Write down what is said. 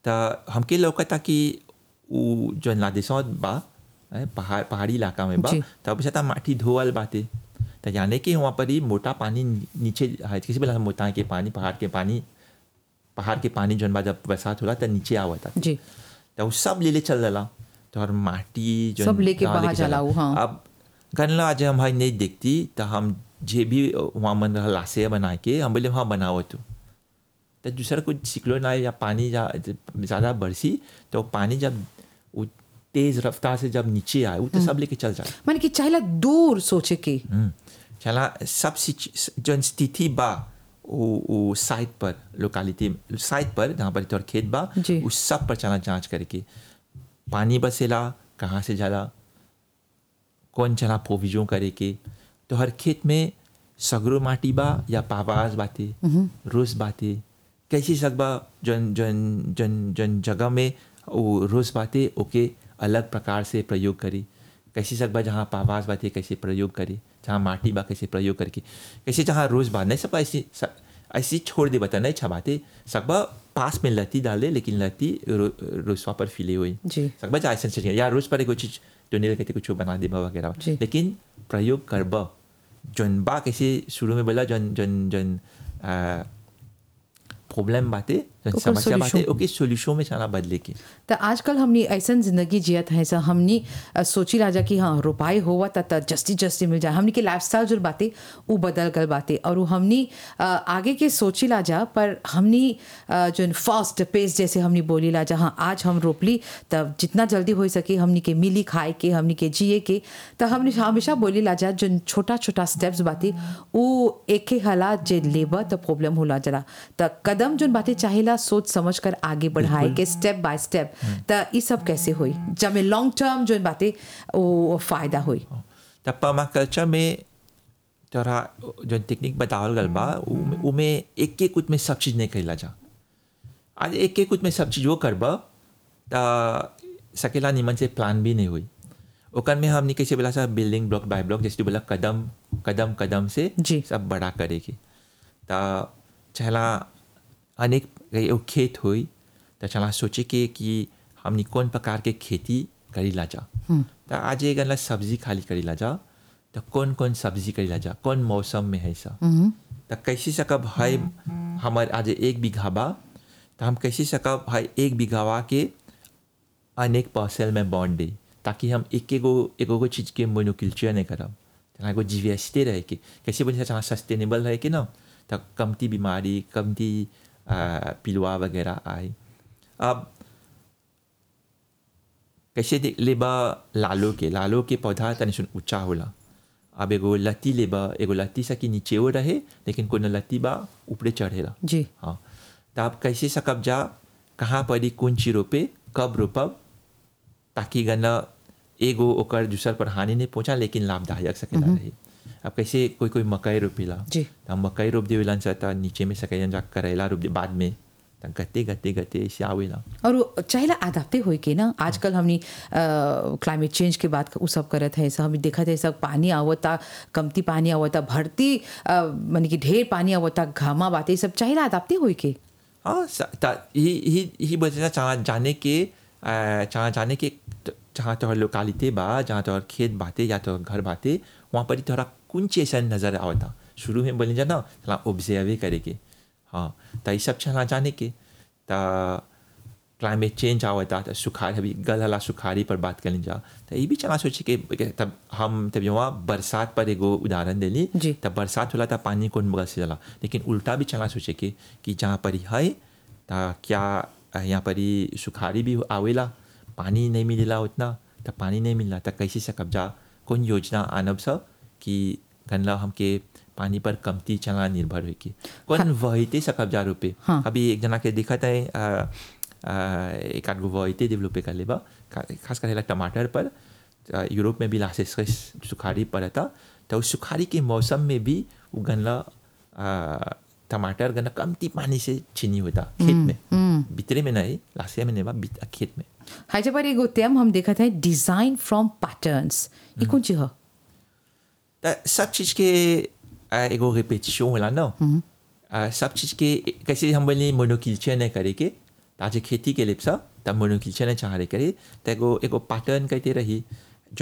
त हमके लौकता कि उ जौन लादेसौत बा पहाड़ी इलाका में बा जी। तब से माटी धोवल बाटे त यानी कि वहाँ पर ही मोटा पानी नीचे किसी भी मोटा के पानी पहाड़ के पानी जौन बा जब बरसात होला त नीचे आवता जी। तो वो सब ले चल जाला तो और माटी जो सब लेके बाहर जाला वो, हाँ। अब गनला आज हम भाई नहीं देखती तो हम जे भी वहाँ मन रहा लासे बना के हम बोले वहाँ बनाओ तो दूसरा कुछ सिकलो ना या पानी ज़्यादा बरसी तो पानी जब वो तेज रफ्तार से जब नीचे आए वो तो सब लेके चल जाए माने कि चाहेला दूर सोचे के चला सब जो स्थिति बा वो साइट पर लोकालिटी साइट पर जहाँ पर तोर खेत बा जी। उस सब पर चला जांच करके पानी बसेला कहाँ से जाला कौन चला प्रोविजन करे के तो हर खेत में सगरो माटी बा या पावाज बाते रोज बाते कैसी सकबा जन जन जन जन जगह में वो रोज बाते ओके अलग प्रकार से प्रयोग करी कैसी सकबा जहाँ पावाज बाते कैसे प्रयोग करी जहाँ माटी बा कैसे प्रयोग करके कैसे जहाँ रोज बात नहीं सब ऐसी छोड़ दे बता नहीं छबाते सकबा पास में लती डाले लेकिन लती रोसवा पर फिले हुई जी। सकबा जा ऐसा चीज या रोज पर कोई चीज डोनेल कहते कुछ बना दे वगैरह लेकिन प्रयोग करबा जन बा कैसे शुरू में बोला जन जन जन प्रॉब्लम बातें जन समस्या बातें ओके सॉल्यूशन में चला बदले की तो आजकल हमनी ऐसा जिंदगी जियत है ऐसा हमनी सोची राजा कि हाँ रुपाई होवा त जस्ती जस्ती मिल जाए हमनी के लाइफस्टाइल जो बातें वो बदल गल बातें और वो हमनी आगे के सोची लाजा पर हमनी जो फास्ट पेस जैसे हमनी बोली लाजा हाँ आज हम रोपली तब जितना जल्दी हो सके हमनी के मिली खाए के हमनी के जिए के तो हमनी हमेशा बोली लाजा जो छोटा छोटा स्टेप्स बातें वो एक ही हालात जे लेबर तो प्रॉब्लम होला जरा तो कदम जो बातें चाहेला सोच समझ कर आगे बढ़ाए के स्टेप बाय स्टेप तो ये सब कैसे हुई जब में लॉन्ग टर्म जो बातें वो फायदा हुई तब पर्माकल्चर में तोरा जो टेक्निक बतावल गल बा उमें एक एक कुछ में सब चीज़ नहीं करेला जा आज एक एक कुछ में सब चीज़ वो करबा तो सकेला निमन से प्लान भी नहीं हुई ओकर में हमने कैसे बोला सा बिल्डिंग ब्लॉक बाय ब्लॉक जैसे बोला कदम कदम कदम से जी। सब बड़ा करेगी तो चला अनेक खेत हुई तो चला सोचे कि हमने कौन प्रकार के खेती करी ला जा तो आज एक गला सब्जी खाली करी ला जा तो कौन कौन सब्जी करी ला जा कौन मौसम में है सा तो कैसे सकब है हमारे आज 1 बीघा बा तो हम कैसे सकब है 1 बीघावा के अनेक पार्सल में बांट दे ताकि हम एक एगो चीज़ के मोनोकल्चर नहीं करब तो एगो जीवाश्यते रहे कि कैसे बोले चाहे सस्टेनेबल रहे कि ना तो कमती बीमारी कमती पिलुआ वगैरह आए अब कैसे देख लेबा लालो के पौधा तनि सुन ऊंचा होला अब एगो लत्ती लेबा एगो लत्ती सकी नीचे वो रहे लेकिन कोनो लत्ती बा ऊपरे चढ़ेला जी। हाँ तो आप कैसे सकब जा कहाँ पड़ी कौन चीज रोपे कब रोपब ताकि गना एगो ओकर दूसर पर हानि नहीं पहुँचा लेकिन लाभदायक सकेला रहे अब कैसे कोई मकई रोपेला जी। हम मकई रोप देवेला तो नीचे में सकेला जा करेला रोप दे बाद में तो गते गते गते ऐसे आवेला और चाहेला आदाप्ते होई के ना आजकल हमनी क्लाइमेट चेंज के बाद वो सब करत है ऐसा हम देखा थे सब पानी आवता कमती पानी आवता भरती माने कि ढेर पानी आवता घामा बातें सब चाहेला आदाप्ते होई के हाँ ही बचना जाने के जहाँ तोहर लोकालिटी बा जहाँ तोहर खेत बाते या तोहर घर बाते वहाँ पर तोहरा कुछ ऐसा नज़र आवता शुरू में बोले जाना चला ऑब्जर्व करे के हाँ तो ये सब चला जाने के तो क्लाइमेट चेंज आवता तो सुखाड़ अभी गल हला सुखाड़ी पर बात करें जा तो ये भी चला सोचे कि तब हम तब वहाँ बरसात पर एगो उदाहरण दे ली तब बरसात होला तो पानी कौन बगल से चला लेकिन उल्टा भी चला सोचे कि जहाँ पर है तो क्या यहाँ पर ही सुखाड़ी भी आवेला पानी नहीं मिलेला उतना तो पानी नहीं मिलना तो कैसे से कब्जा कौन योजना आनब सब कि गनला हमके पानी पर कमती चला निर्भर हुई की कौन वहीते से कब्जा रूपे अभी एक जना के दिखा था एक आध वहीते डेवलप कर लेबा खास कर टमाटर पर यूरोप में भी लासेस सुखाड़ी पड़ा था तो उस सुखाड़ी के मौसम में भी वो गनला टमाटर गना कमती पानी से छीनी होता खेत में भीतरे में नहीं लासिया में नहीं बा खेत में हाइजा पर एगो तेम हम देखा था डिजाइन फ्रॉम पैटर्न्स ये कौन चीज है सब चीज के एगो रिपीटिशन होला ना सब चीज के कैसे हम बोले मोनोकल्चर नहीं करे के ताजे खेती के लिए सा तब मनुखिल चने चाह रहे करे तेगो एगो पैटर्न कहते रही